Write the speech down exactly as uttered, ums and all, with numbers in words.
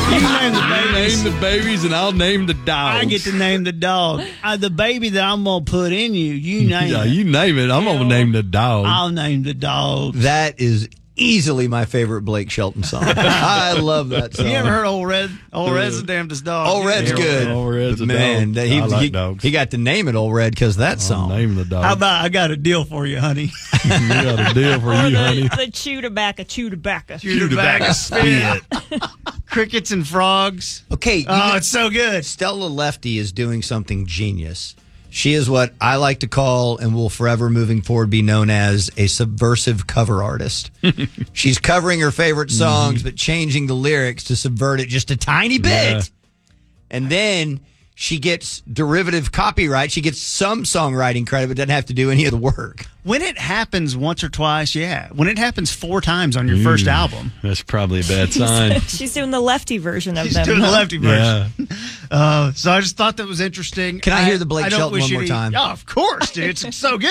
You name the You babies. name the babies, and I'll name the dogs. I get to name the dog. Uh, the baby that I'm going to put in you, you name Yeah, it. you name it. I'm going to name the dog. I'll name the dog. That is easily my favorite Blake Shelton song. I love that song. You ever heard Old Red? Old Red's the damnedest dog. Old Red's Yeah, good. Old Red's a Man, dog. he, I like he, dogs. he got to name it Old Red because that I'll song. name the dog. How about I got a deal for you, honey? You got a deal for Or you, the, honey. the chew tobacco, chew tobacco. Chew tobacco spit. Crickets and frogs. Okay. you Oh, know- it's so good. Stella Lefty is doing something genius. She is what I like to call and will forever moving forward be known as a subversive cover artist. She's covering her favorite songs, mm-hmm. but changing the lyrics to subvert it just a tiny bit. Yeah. And then she gets derivative copyright. She gets some songwriting credit, but doesn't have to do any of the work. When it happens once or twice, yeah. When it happens four times on your first album. That's probably a bad sign. She's doing the lefty version of She's them. doing the lefty version. Yeah. Uh, so I just thought that was interesting. Can I hear the Blake I don't Shelton wish one you more any- time? Yeah, of course, dude. It's so good.